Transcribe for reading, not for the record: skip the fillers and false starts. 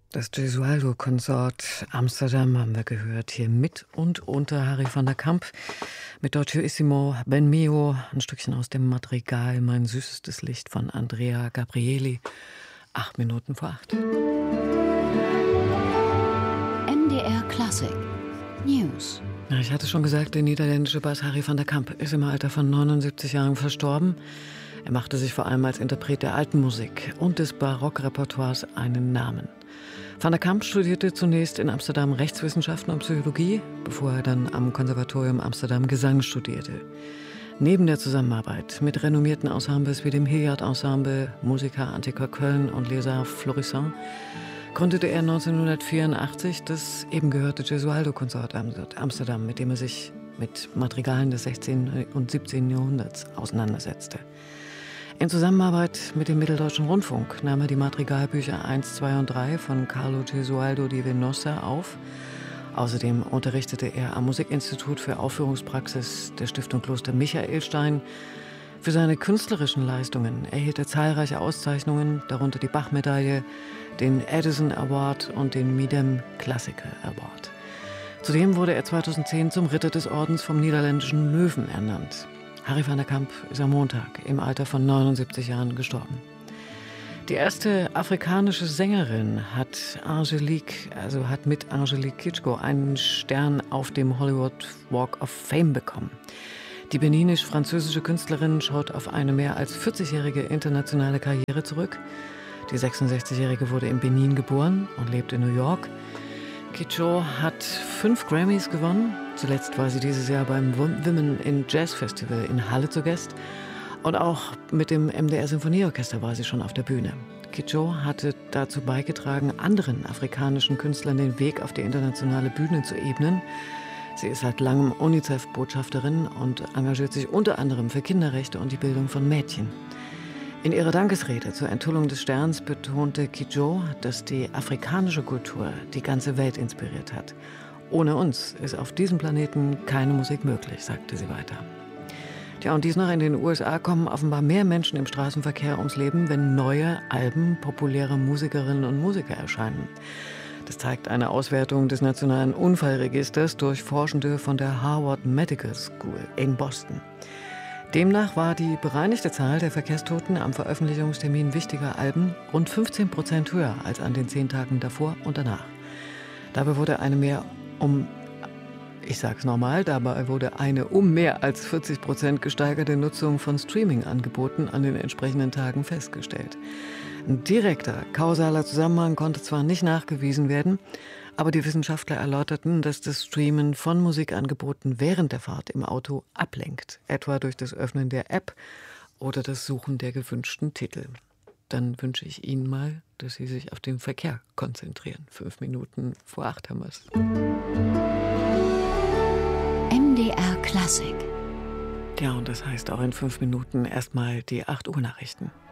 Das Gesualdo-Konsort Amsterdam haben wir gehört, hier mit und unter Harry van der Kamp mit Dolceissimo Ben mio, ein Stückchen aus dem Madrigal Mein süßestes Licht von Andrea Gabrieli, 7:08. MDR Klassik News. Ja, ich hatte schon gesagt, der niederländische Bass Harry van der Kamp ist im Alter von 79 Jahren verstorben. Er machte sich vor allem als Interpret der alten Musik und des Barockrepertoires einen Namen. Van der Kamp studierte zunächst in Amsterdam Rechtswissenschaften und Psychologie, bevor er dann am Konservatorium Amsterdam Gesang studierte. Neben der Zusammenarbeit mit renommierten Ensembles wie dem Hilliard-Ensemble, Musica Antiqua Köln und Les Arts Florissants gründete er 1984 das eben gehörte Gesualdo-Konsort Amsterdam, mit dem er sich mit Madrigalen des 16. und 17. Jahrhunderts auseinandersetzte. In Zusammenarbeit mit dem Mitteldeutschen Rundfunk nahm er die Madrigalbücher 1, 2 und 3 von Carlo Gesualdo di Venosa auf. Außerdem unterrichtete er am Musikinstitut für Aufführungspraxis der Stiftung Kloster Michaelstein. Für seine künstlerischen Leistungen erhielt er zahlreiche Auszeichnungen, darunter die Bach-Medaille, den Edison Award und den Miedem Klassiker Award. Zudem wurde er 2010 zum Ritter des Ordens vom Niederländischen Löwen ernannt. Harry van der Kamp ist am Montag im Alter von 79 Jahren gestorben. Die erste afrikanische Sängerin hat mit Angelique Kidjo einen Stern auf dem Hollywood Walk of Fame bekommen. Die beninisch-französische Künstlerin schaut auf eine mehr als 40-jährige internationale Karriere zurück. Die 66-Jährige wurde in Benin geboren und lebt in New York. Kidjo hat 5 Grammys gewonnen. Zuletzt war sie dieses Jahr beim Women in Jazz Festival in Halle zu Gast. Und auch mit dem MDR Sinfonieorchester war sie schon auf der Bühne. Kidjo hatte dazu beigetragen, anderen afrikanischen Künstlern den Weg auf die internationale Bühne zu ebnen. Sie ist seit langem UNICEF-Botschafterin und engagiert sich unter anderem für Kinderrechte und die Bildung von Mädchen. In ihrer Dankesrede zur Enthüllung des Sterns betonte Kidjo, dass die afrikanische Kultur die ganze Welt inspiriert hat. Ohne uns ist auf diesem Planeten keine Musik möglich, sagte sie weiter. Tja, und dies noch in den USA kommen offenbar mehr Menschen im Straßenverkehr ums Leben, wenn neue Alben populärer Musikerinnen und Musiker erscheinen. Das zeigt eine Auswertung des Nationalen Unfallregisters durch Forschende von der Harvard Medical School in Boston. Demnach war die bereinigte Zahl der Verkehrstoten am Veröffentlichungstermin wichtiger Alben rund 15% höher als an den 10 Tagen davor und danach. Dabei wurde eine um mehr als 40% gesteigerte Nutzung von Streaming-Angeboten an den entsprechenden Tagen festgestellt. Ein direkter kausaler Zusammenhang konnte zwar nicht nachgewiesen werden, aber die Wissenschaftler erläuterten, dass das Streamen von Musikangeboten während der Fahrt im Auto ablenkt, etwa durch das Öffnen der App oder das Suchen der gewünschten Titel. Dann wünsche ich Ihnen mal, dass Sie sich auf den Verkehr konzentrieren. 7:05 haben wir es. MDR Klassik. Ja, und das heißt auch in 5 Minuten erstmal die 8 Uhr Nachrichten.